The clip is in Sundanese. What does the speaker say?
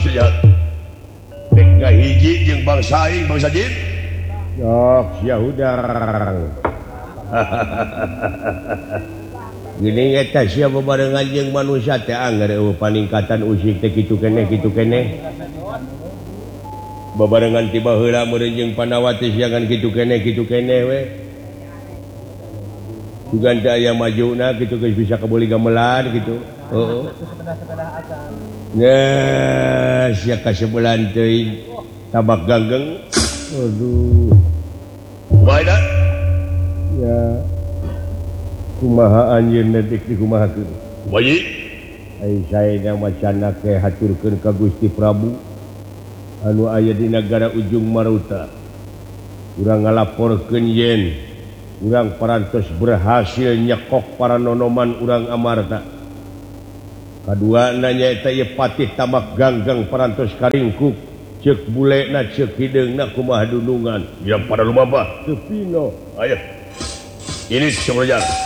hiji jeung bangsa jin gini bebarengan jeung manusia paningkatan usik gitu kene bebarengan tiba heula meureun jeung Pandawati jangan gitu kene we juga aya majuna gitu guys bisa kebuli gamelan gitu nah sia ka sebulan teuing tabak ganggeng aduh baik ya kumaha anjeun detik dikumahakeun bayi ai saena macana ke haturkeun ka Gusti Prabu anu aya di negara ujung Maruta urang ngalaporkeun yen urang parantos berhasil nyekok para nonoman urang Amarta kadua nyaeta ieu patih tamak ganggang parantos karingkuk ceuk bulena ceuk hideungna kumaha dunungan ya para lumabah teu pino aya ini sebenarnya